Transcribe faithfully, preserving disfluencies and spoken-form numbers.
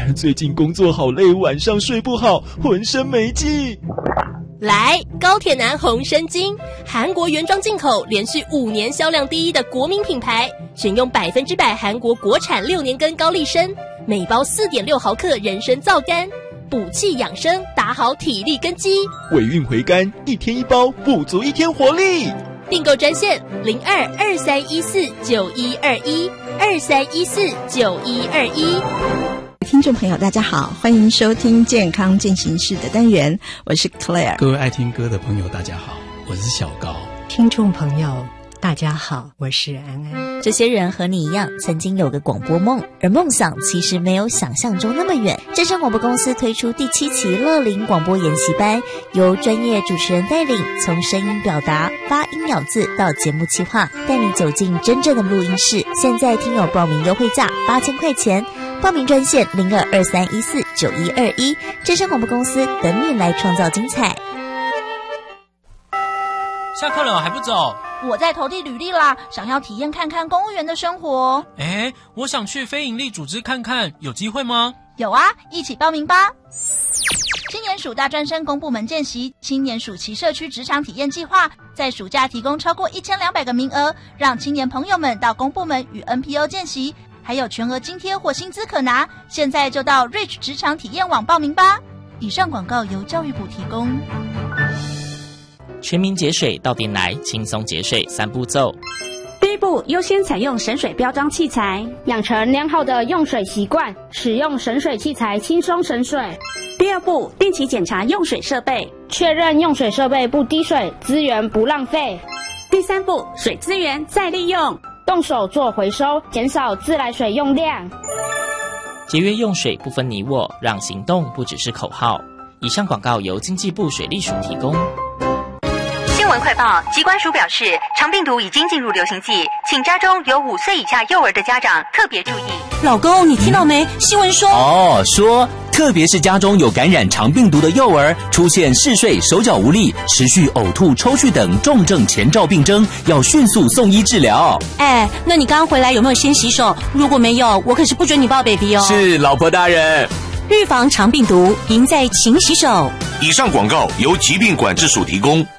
最近工作好累，晚上睡不好，浑身没劲。 来，高铁男红参精，韩国原装进口，连续五年销量第一的国民品牌，选用百分之百韩国国产六年根高丽参，每包 四点六毫克人参皂苷，补气养生，打好体力根基。 尾韵回甘，一天一包，补足一天活力。 订购专线零二二三一四九一二一二三一四九一二一。 听众朋友大家好，欢迎收听健康进行式的单元，我是 Claire。 各位爱听歌的朋友大家好，我是小高。 听众朋友大家好，我是安安。 这些人和你一样曾经有个广播梦，而梦想其实没有想象中那么远。正声广播公司推出第七期乐龄广播研习班，由专业主持人带领，从声音表达、发音咬字到节目企划，带你走进真正的录音室。现在听友报名优惠价八千块钱，报名专线零二二三一四九一二一，正声广播公司等你来创造精彩。 下课了还不走？ 我在投递履历啦，想要体验看看公务员的生活。 诶，我想去非营利组织看看，有机会吗？ 有啊，一起报名吧。青年署大专生公部门见习青年暑期社区职场体验计划，在暑假提供超过一千两百个名额，让青年朋友们到公部门与 N P O 见习，还有全额津贴或薪资可拿。现在就到 Reach 职场体验网报名吧。以上广告由教育部提供。 全民节水到店来，轻松节水三步骤。 第一步，优先采用省水标章器材，养成良好的用水习惯，使用省水器材轻松省水。第二步，定期检查用水设备，确认用水设备不滴水，资源不浪费。第三步，水资源再利用，动手做回收，减少自来水用量。 节约用水不分你我，让行动不只是口号。以上广告由经济部水利署提供。 新闻快报，疾管署表示，肠病毒已经进入流行季，请家中有五岁以下幼儿的家长特别注意。 老公，你听到没？新闻说哦，说特别是家中有感染肠病毒的幼儿，出现嗜睡、手脚无力、持续呕吐、抽搐等重症前兆病征，要迅速送医治疗。 哎，那你刚刚回来有没有先洗手？如果没有，我可是不准你抱 baby 哦。 是，老婆大人。 预防肠病毒，赢在勤洗手。 以上广告由疾病管制署提供。